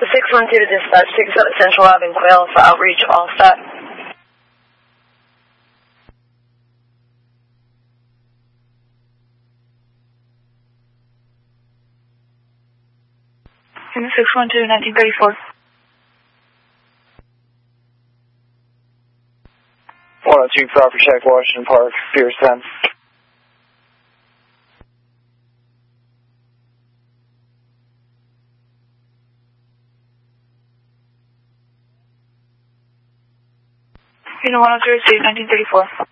612 to dispatch, 6 Central Ave in Quail for outreach, all set. Unit 612, 1934. 102 Property Shack, Washington Park, Pierce 10. Unit 103, 1934.